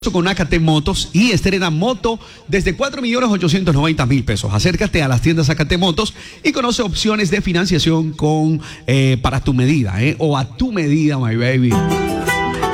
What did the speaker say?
Con AKT Motos y estrena moto desde 4.890.000 pesos. Acércate a las tiendas AKT Motos y conoce opciones de financiación para tu medida, o a tu medida, my baby.